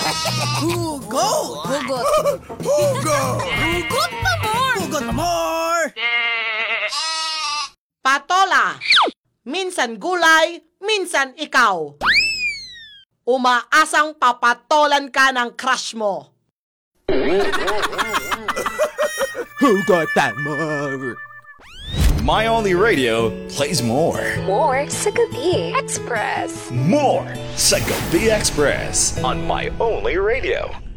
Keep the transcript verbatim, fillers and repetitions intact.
Hugot! Hugot. Hugot! Hugot pa more! Hugot pa more! Patola. Minsan gulay, minsan ikaw. Umaasang papatolan ka ng crush mo. Hugot pa more! My Only Radio plays more. More sa Gabi Express. More sa Gabi Express on My Only Radio.